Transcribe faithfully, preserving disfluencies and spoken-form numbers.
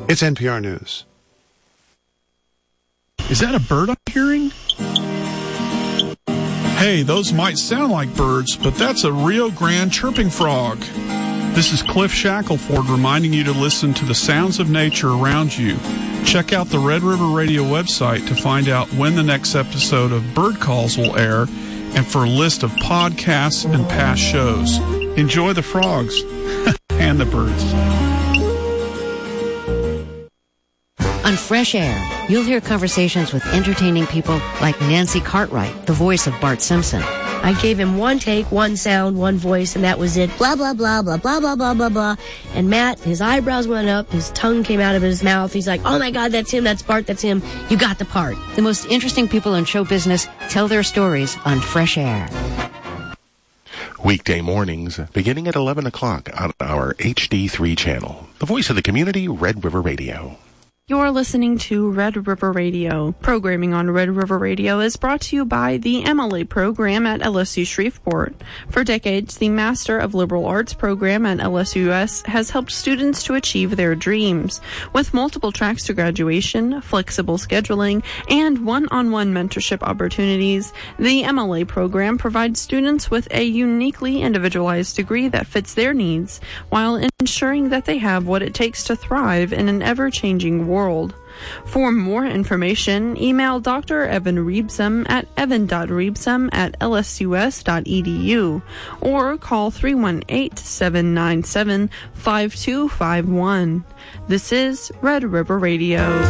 It's N P R News. Is that a bird I'm hearing? Hey, those might sound like birds, but that's a Rio Grande chirping frog. This is Cliff Shackelford reminding you to listen to the sounds of nature around you. Check out the Red River Radio website to find out when the next episode of Bird Calls will air and for a list of podcasts and past shows. Enjoy the frogs and the birds. On Fresh Air, you'll hear conversations with entertaining people like Nancy Cartwright, the voice of Bart Simpson. I gave him one take, one sound, one voice, and that was it. Blah, blah, blah, blah, blah, blah, blah, blah, blah. And Matt, his eyebrows went up, his tongue came out of his mouth. He's like, oh my God, that's him, that's Bart, that's him. You got the part. The most interesting people in show business tell their stories on Fresh Air. Weekday mornings, beginning at eleven o'clock on our H D three channel. The voice of the community, Red River Radio. You're listening to Red River Radio. Programming on Red River Radio is brought to you by the M L A program at L S U Shreveport. For decades, the Master of Liberal Arts program at L S U S has helped students to achieve their dreams. With multiple tracks to graduation, flexible scheduling, and one-on-one mentorship opportunities, the M L A program provides students with a uniquely individualized degree that fits their needs, while ensuring that they have what it takes to thrive in an ever-changing world. World. For more information, email Doctor Evan Reebsam at evan.reebsam at lsus.edu or call three one eight, seven nine seven, five two five one. This is Red River Radio.